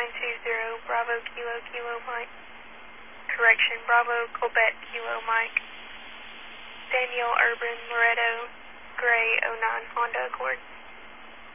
920 Bravo Kilo Kilo Mike. Correction, Bravo Quebec Kilo Mike. Daniel Urban Loretto Gray 09 Honda Accord.